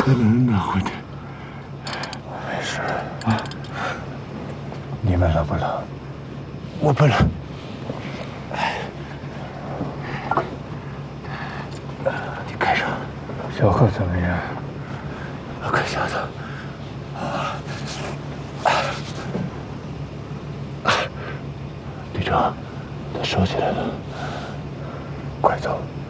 可能拿回去。 没事啊。你们冷不冷？ 我不冷。你开上。 小贺怎么样？ 快下头。队长，他烧起来了。 快走。